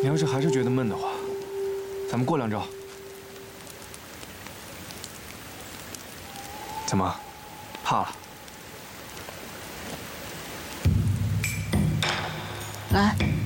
你要是还是觉得闷的话，咱们过2招。怎么，怕了？ 来。